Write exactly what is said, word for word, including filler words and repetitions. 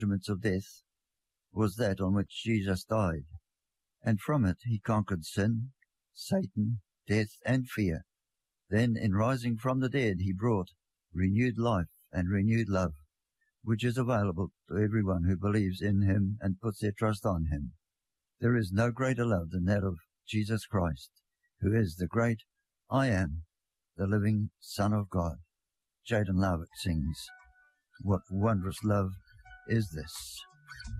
instruments of death was that on which Jesus died, and from it he conquered sin, Satan, death, and fear. Then, in rising from the dead, he brought renewed life and renewed love, which is available to everyone who believes in him and puts their trust on him. There is no greater love than that of Jesus Christ, who is the great I Am, the living Son of God. Jaden Lowick sings, "What wondrous love is this?"